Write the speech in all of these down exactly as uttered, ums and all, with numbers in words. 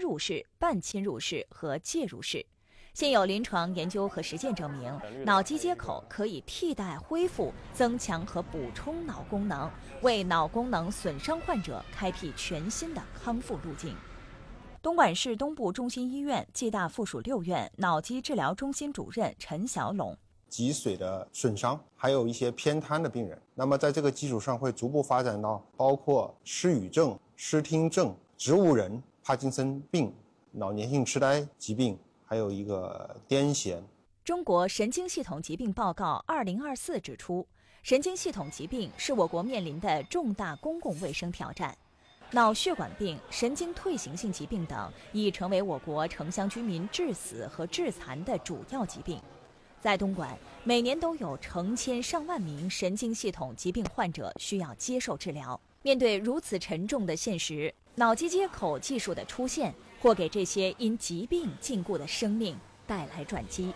入式、半侵入式和介入式。现有临床研究和实践证明，脑机接口可以替代、恢复、增强和补充脑功能，为脑功能损伤患者开辟全新的康复路径。东莞市东部中心医院暨大附属六院脑机治疗中心主任陈小龙， 脊髓的损伤，还有一些偏瘫的病人，那么在这个基础上会逐步发展到包括失语症、失听症、植物人、帕金森病、脑年性痴呆疾病，还有一个癫痫。 中国神经系统疾病报告二零二四指出，神经系统疾病是我国面临的重大公共卫生挑战。脑血管病、神经退行性疾病等已成为我国城乡居民致死和致残的主要疾病。在东莞，每年都有成千上万名神经系统疾病患者需要接受治疗。面对如此沉重的现实，脑机接口技术的出现，或给这些因疾病禁锢的生命带来转机。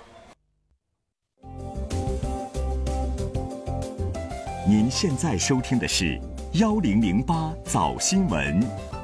您现在收听的是幺零零八早新闻。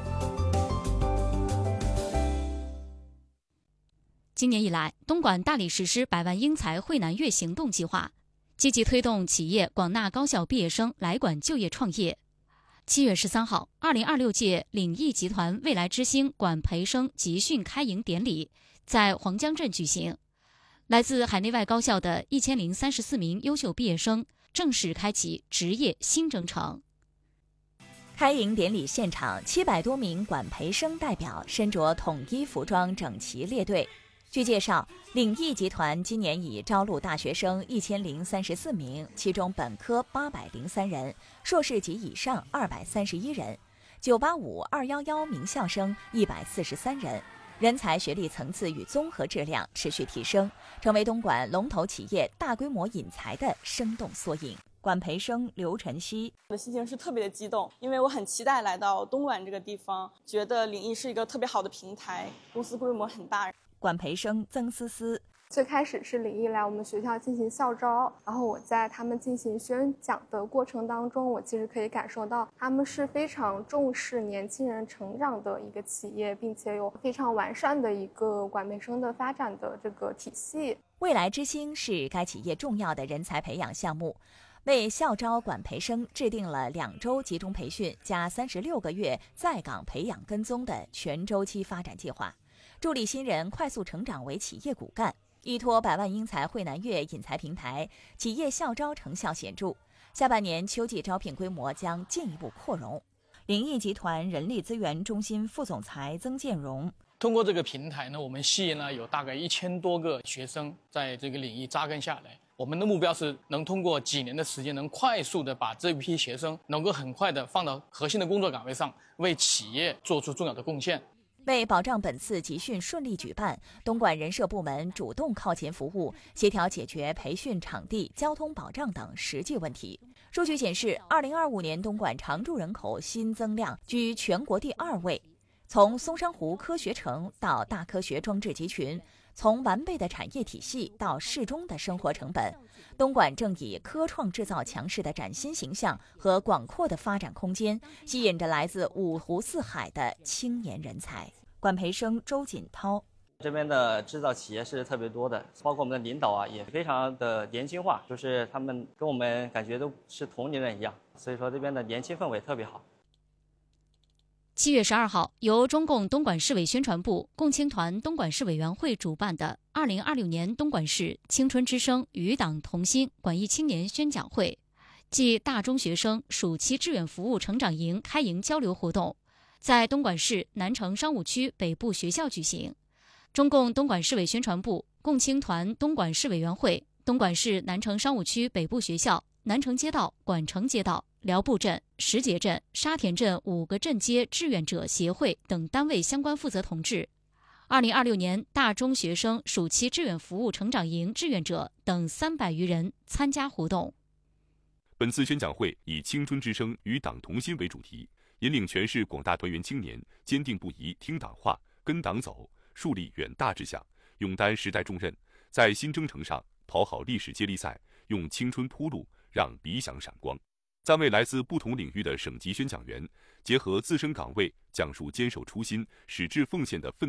今年以来，东莞大力实施百万英才惠南粤行动计划，积极推动企业广纳高校毕业生来莞就业创业。七月十三号，二零二六届领益集团未来之星管培生集训开营典礼在黄江镇举行。来自海内外高校的一千零三十四名优秀毕业生正式开启职业新征程。 开营典礼现场，七百多名管培生代表身着统一服装，整齐列队。据介绍，领益集团今年已招录大学生一千零三十四名，其中本科八百零三人，硕士及以上二百三十一人，九八五、二一一名校生一百四十三人。人才学历层次与综合质量持续提升，成为东莞龙头企业大规模引才的生动缩影。管培生刘晨曦， 我的心情是特别的激动，因为我很期待来到东莞这个地方，觉得领益是一个特别好的平台，公司规模很大。 管培生曾思思， 最开始是领益来我们学校进行校招，然后我在他们进行宣讲的过程当中，我其实可以感受到他们是非常重视年轻人成长的一个企业，并且有非常完善的一个管培生的发展的这个体系。 未来之星是该企业重要的人才培养项目，为校招管培生制定了两周集中培训加三十六个月在岗培养跟踪的全周期发展计划，助力新人快速成长为企业骨干。依托百万英才惠南粤引才平台，企业校招成效显著。下半年秋季招聘规模将进一步扩容。领益集团人力资源中心副总裁曾建荣， 通过这个平台呢，我们吸引了有大概一千多个学生在这个领域扎根下来。我们的目标是能通过几年的时间，能快速的把这批学生能够很快的放到核心的工作岗位上，为企业做出重要的贡献。 为保障本次集训顺利举办，东莞人社部门主动靠前服务，协调解决培训场地、交通保障等实际问题。数据显示，二零二五年东莞常住人口新增量居全国第二位。从松山湖科学城到大科学装置集群，从完备的产业体系到适中的生活成本，东莞正以科创制造强势的崭新形象和广阔的发展空间，吸引着来自五湖四海的青年人才。管培生周锦涛， 这边的制造企业是特别多的，包括我们的领导啊，也非常的年轻化，就是他们跟我们感觉都是同龄人一样，所以说这边的年轻氛围特别好。 七月十二号，由中共东莞市委宣传部、共青团东莞市委员会主办的二零二六年东莞市青春之声与党同心管艺青年宣讲会暨大中学生暑期志愿服务成长营开营交流活动，在东莞市南城商务区北部学校举行。中共东莞市委宣传部、共青团东莞市委员会、东莞市南城商务区北部学校、南城街道、莞城街道、辽埠镇、石碣镇、沙田镇五个镇街志愿者协会等单位相关负责同志，二零二六年大中学生暑期志愿服务成长营志愿者等三百余人参加活动。 本次宣讲会以青春之声与党同心为主题，引领全市广大团员青年坚定不移听党话、跟党走，树立远大志向，勇担时代重任，在新征程上跑好历史接力赛，用青春铺路，让理想闪光。三位来自不同领域的省级宣讲员，结合自身岗位，讲述坚守初心、矢志奉献的奋